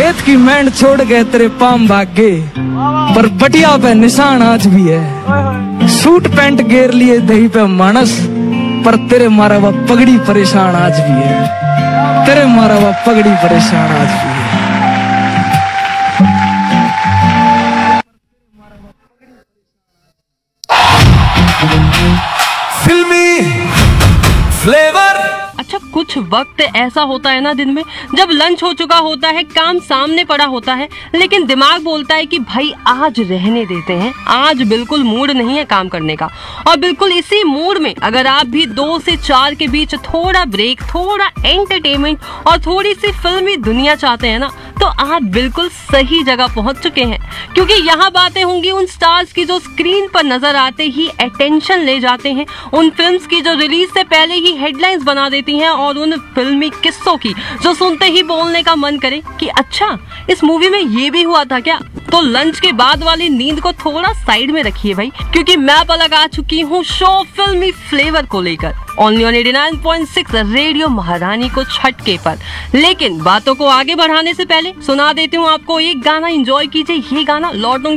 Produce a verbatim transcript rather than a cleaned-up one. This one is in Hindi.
खेत की मैंड छोड़ गए तेरे पाम भागे, पर बटिया पे निशान आज भी है। सूट पैंट गेर लिए दही पे मानस, पर तेरे मारा हुआ पगड़ी परेशान आज भी है। तेरे मारा हुआ पगड़ी परेशान आज भी है। फिल्मी फ्लेवर। अच्छा, कुछ वक्त ऐसा होता है ना दिन में जब लंच हो चुका होता है, काम सामने पड़ा होता है, लेकिन दिमाग बोलता है कि भाई आज रहने देते हैं, आज बिल्कुल मूड नहीं है काम करने का। और बिल्कुल इसी मूड में अगर आप भी दो से चार के बीच थोड़ा ब्रेक, थोड़ा एंटरटेनमेंट और थोड़ी सी फिल्मी दुनिया चाहते हैं ना, तो आप बिल्कुल सही जगह पहुंच चुके हैं। क्योंकि यहाँ बातें होंगी उन स्टार्स की जो स्क्रीन पर नजर आते ही अटेंशन ले जाते हैं, उन फिल्म्स की जो रिलीज से पहले ही हेडलाइंस बना देती हैं, और उन फिल्मी किस्सों की जो सुनते ही बोलने का मन करे कि अच्छा इस मूवी में ये भी हुआ था क्या। तो लंच के बाद वाली नींद को थोड़ा साइड में रखिए भाई, क्योंकि मैं पलक आ चुकी हूँ शो फिल्मी फ्लेवर को लेकर, only on eighty nine point six radio महारानी को छटके पर। लेकिन बातों को आगे बढ़ाने से पहले सुना देती हूँ आपको एक गाना, एंजॉय कीजिए ये गाना। लौटूंगी